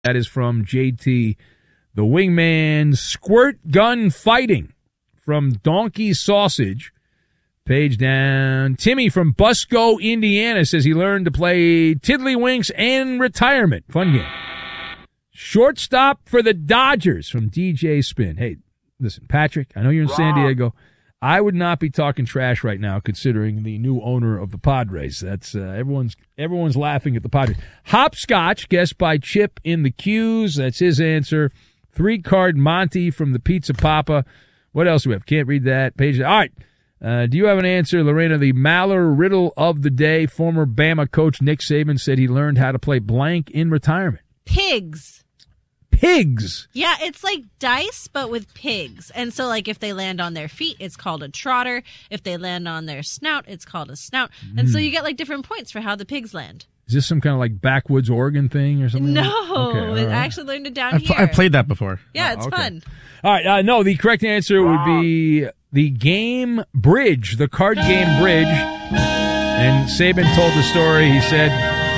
That is from JT, the wingman. Squirt gun fighting from Donkey Sausage. Page down. Timmy from Busco, Indiana says he learned to play Tiddlywinks in retirement. Fun game. Shortstop for the Dodgers from DJ Spin. Hey, listen, Patrick, I know you're in San Diego. I would not be talking trash right now considering the new owner of the Padres. That's everyone's laughing at the Padres. Hopscotch, guessed by Chip in the Q's. That's his answer. 3-card Monty from the Pizza Papa. What else do we have? Can't read that page. All right. Do you have an answer, Lorena? The Maller riddle of the day. Former Bama coach Nick Saban said he learned how to play blank in retirement. Pigs. Pigs? Yeah, it's like dice, but with pigs. And so, like, if they land on their feet, it's called a trotter. If they land on their snout, it's called a snout. And so you get, like, different points for how the pigs land. Is this some kind of, like, backwoods Oregon thing or something? No. Okay, I actually learned it down here. I've played that before. Yeah, it's fun. All right. No, the correct answer would be the game Bridge, the card game Bridge. And Saban told the story. He said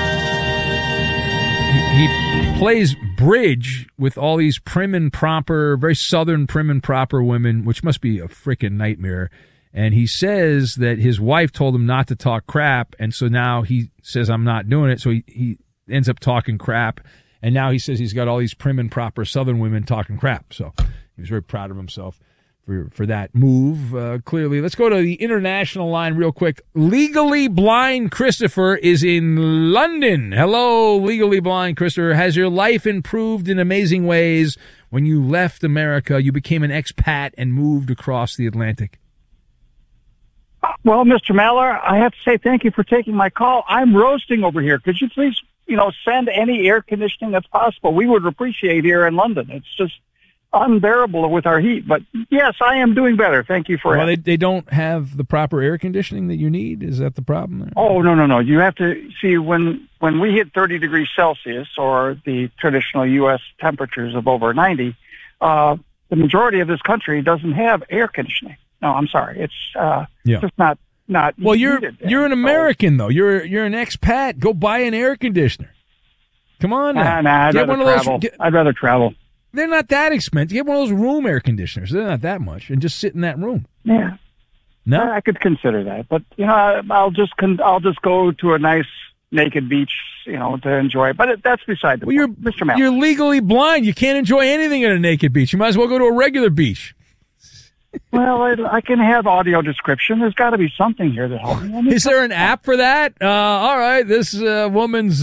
he plays bridge with all these prim and proper, very southern prim and proper women, which must be a freaking nightmare. And he says that his wife told him not to talk crap, and so now he says, I'm not doing it. So he ends up talking crap, and now he says he's got all these prim and proper southern women talking crap. So he was very proud of himself for that move, clearly. Let's go to the international line real quick. Legally Blind Christopher is in London. Hello, Legally Blind Christopher. Has your life improved in amazing ways when you left America, you became an expat and moved across the Atlantic? Well, Mr. Maller, I have to say thank you for taking my call. I'm roasting over here. Could you please, send any air conditioning that's possible? We would appreciate here in London. It's just unbearable with our heat. But yes, I am doing better. Thank you for it. They don't have the proper air conditioning that you need? Is that the problem there? Oh, no. You have to see when we hit 30 degrees Celsius or the traditional U.S. temperatures of over 90, the majority of this country doesn't have air conditioning. No, I'm sorry. It's just not. Well, you're an American though. You're an expat. Go buy an air conditioner. Come on now. I'd rather travel. I'd rather travel. They're not that expensive. Get one of those room air conditioners. They're not that much, and just sit in that room. Yeah. No, I could consider that, but I'll just go to a nice naked beach, to enjoy it. But that's beside the point. Mr. Mallon. You're legally blind. You can't enjoy anything at a naked beach. You might as well go to a regular beach. Well, I can have audio description. There's got to be something here that helps me. Is there an app for that? All right, this woman's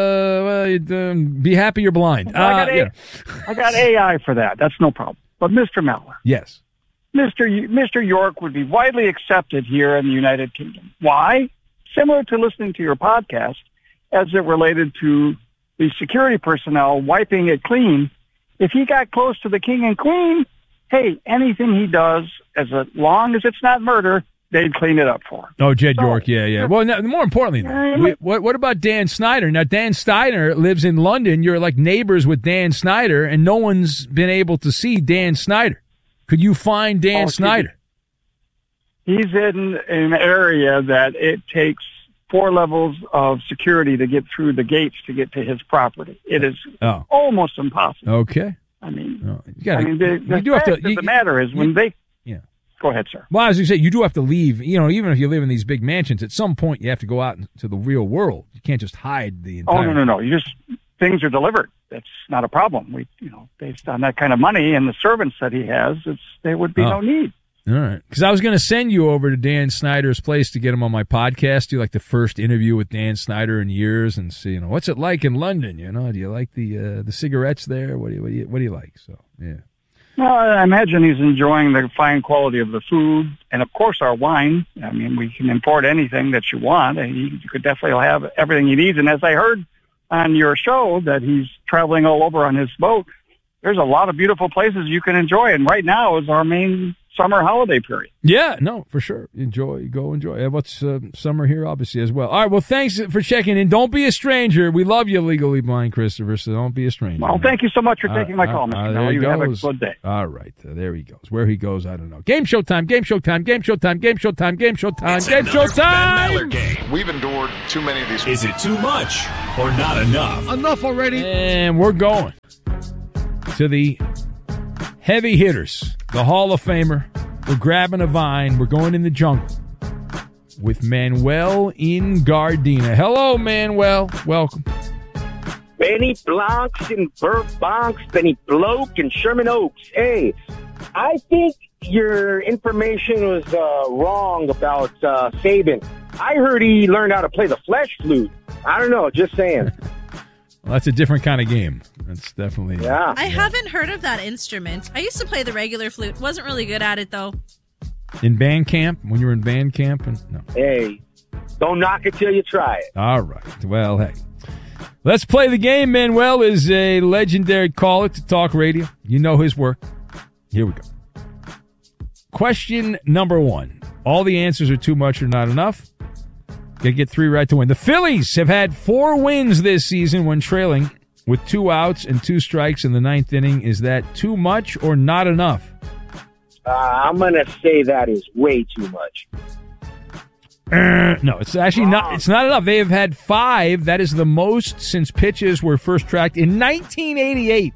be happy you're blind. I got AI for that. That's no problem. But Mr. Maller. Yes. Mr. York would be widely accepted here in the United Kingdom. Why? Similar to listening to your podcast, as it related to the security personnel wiping it clean. If he got close to the king and queen, hey, anything he does, as long as it's not murder, they'd clean it up for him. Oh, Jed York, yeah. Well, more importantly, though, what about Dan Snyder? Now, Dan Snyder lives in London. You're like neighbors with Dan Snyder, and no one's been able to see Dan Snyder. Could you find Dan Snyder? He's in an area that it takes 4 levels of security to get through the gates to get to his property. It is almost impossible. Okay. I mean, the matter is when they. Yeah. Go ahead, sir. Well, as you say, you do have to leave. Even if you live in these big mansions, at some point you have to go out into the real world. You can't just hide the entire. Oh no! Things are delivered. That's not a problem. We, based on that kind of money and the servants that he has, there would be no need. All right. Because I was going to send you over to Dan Snyder's place to get him on my podcast, do like the first interview with Dan Snyder in years and see, what's it like in London? Do you like the cigarettes there? What do you like? So, yeah. Well, I imagine he's enjoying the fine quality of the food and, of course, our wine. I mean, we can import anything that you want. You could definitely have everything he needs. And as I heard on your show that he's traveling all over on his boat, there's a lot of beautiful places you can enjoy. And right now is our main summer holiday period. Yeah, no, for sure. Go enjoy. What's summer here, obviously, as well. All right, well, thanks for checking in. Don't be a stranger. We love you, Legally Blind, Christopher, so don't be a stranger. Well, thank you so much for taking my call, Mr. Miller. You have a good day. All right, there he goes. Where he goes, I don't know. Game show time, game show time, game show time, game show time, game show time, game show time. Ben Maller game. We've endured too many of these. Is it too much or not enough? Enough already. And we're going to the heavy hitters, the Hall of Famer. We're grabbing a vine. We're going in the jungle with Manuel in Gardena. Hello, Manuel. Welcome. Benny Blancs in Burbank, Benny Bloke in Sherman Oaks. Hey, I think your information was wrong about Saban. I heard he learned how to play the flesh flute. I don't know, just saying. Well, that's a different kind of game. That's definitely... Yeah. I haven't heard of that instrument. I used to play the regular flute. Wasn't really good at it, though. In band camp? When you were in band camp? No. Hey, don't knock it till you try it. All right. Well, hey. Let's play the game. Manuel is a legendary caller to talk radio. You know his work. Here we go. Question number 1. All the answers are too much or not enough. Got to get 3 right to win. The Phillies have had 4 wins this season when trailing with 2 outs and 2 strikes in the 9th inning. Is that too much or not enough? I'm going to say that is way too much. No, it's actually not. It's not enough. They have had 5. That is the most since pitches were first tracked in 1988.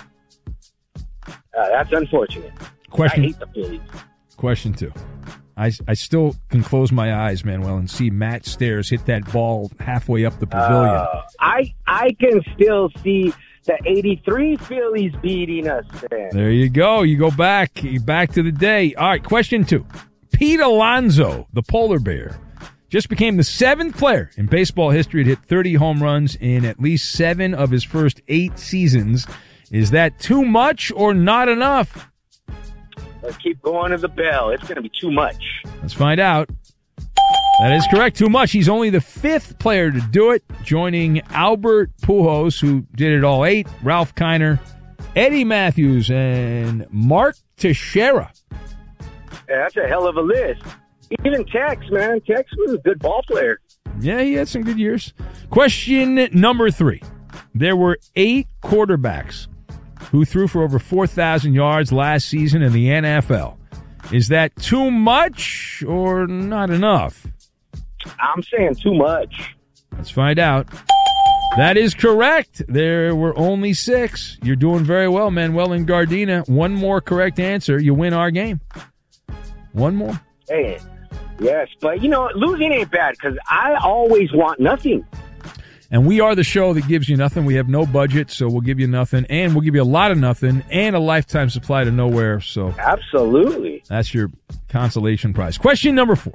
That's unfortunate. I hate the Phillies. Question 2. I still can close my eyes, Manuel, and see Matt Stairs hit that ball halfway up the pavilion. I can still see the 83 Phillies beating us there. There you go. You go back. You back to the day. All right, question 2. Pete Alonso, the polar bear, just became the 7th player in baseball history to hit 30 home runs in at least 7 of his first 8 seasons. Is that too much or not enough? Let's keep going to the bell. It's going to be too much. Let's find out. That is correct. Too much. He's only the 5th player to do it, joining Albert Pujols, who did it all 8, Ralph Kiner, Eddie Matthews, and Mark Teixeira. Yeah, that's a hell of a list. Even Tex, man. Tex was a good ball player. Yeah, he had some good years. Question number 3. There were 8 quarterbacks who threw for over 4,000 yards last season in the NFL. Is that too much or not enough? I'm saying too much. Let's find out. That is correct. There were only 6. You're doing very well, Manuel in Gardena. 1 more correct answer, you win our game. 1 more. Hey, yes, but you know, losing ain't bad because I always want nothing. And we are the show that gives you nothing. We have no budget, so we'll give you nothing, and we'll give you a lot of nothing, and a lifetime supply to nowhere. So absolutely, that's your consolation prize. Question number 4.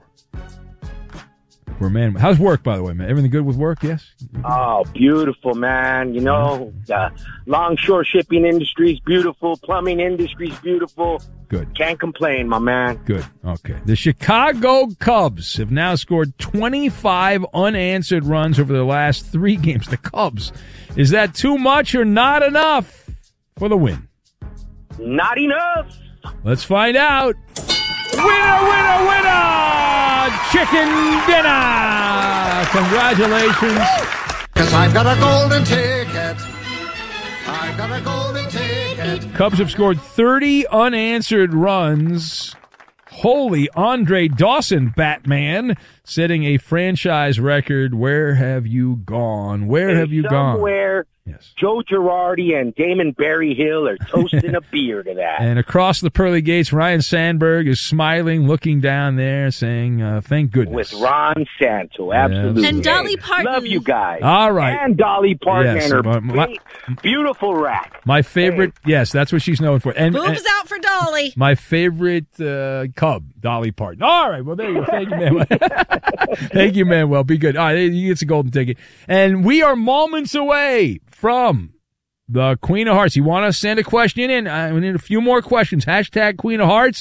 Man, how's work, by the way, man? Everything good with work? Yes. Oh, beautiful, man. You know, the longshore shipping industry's beautiful. Plumbing industry's beautiful. Good. Can't complain, my man. Good. Okay. The Chicago Cubs have now scored 25 unanswered runs over their last 3 games. The Cubs. Is that too much or not enough for the win? Not enough. Let's find out. Winner, winner, winner! Chicken dinner! Congratulations. 'Cause I've got a golden ticket. I've got a golden ticket. Cubs have scored 30 unanswered runs. Holy Andre Dawson, Batman, setting a franchise record. Where have you gone? Where have you gone? Somewhere. Yes. Joe Girardi and Damon Berryhill are toasting a beer to that. And across the pearly gates, Ryan Sandberg is smiling, looking down there, saying, thank goodness. With Ron Santo, absolutely. And Dolly Parton. Love you guys. All right. And Dolly Parton Yes, and her beautiful rack. My favorite, yes, that's what she's known for. And Boobs out for Dolly. my favorite Cub, Dolly Parton. All right, well, there you go. Thank you, Manuel. Thank you, Manuel. Be good. All right, you get a golden ticket. And we are moments away from the Queen of Hearts. You want to send a question in? We need a few more questions. Hashtag Queen of Hearts.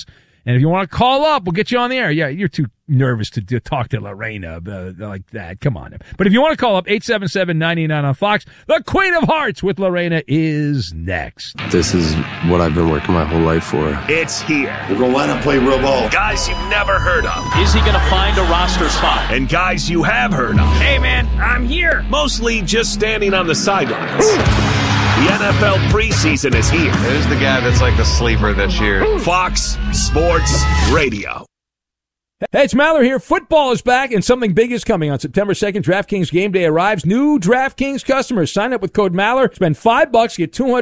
And if you want to call up, we'll get you on the air. Yeah, you're too nervous to talk to Lorena like that. Come on. But if you want to call up, 877-99 on Fox. The Queen of Hearts with Lorena is next. This is what I've been working my whole life for. It's here. We're going to line up, play real ball. Guys you've never heard of. Is he going to find a roster spot? And guys you have heard of. Hey, man, I'm here. Mostly just standing on the sidelines. The NFL preseason is here. Who's the guy that's like the sleeper this year? Fox Sports Radio. Hey, it's Maller here. Football is back, and something big is coming on September 2nd. DraftKings Game Day arrives. New DraftKings customers sign up with code Maller. Spend $5, get $200